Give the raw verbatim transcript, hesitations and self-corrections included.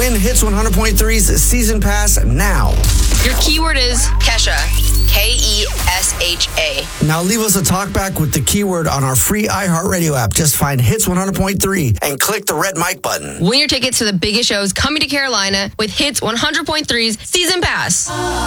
Win Hits one hundred point three's season pass now. Your keyword is Kesha. K E S H A. Now leave us a talkback with the keyword on our free iHeartRadio app. Just find Hits one hundred point three and click the red mic button. Win your tickets to the biggest shows coming to Carolina with Hits one hundred point three's season pass.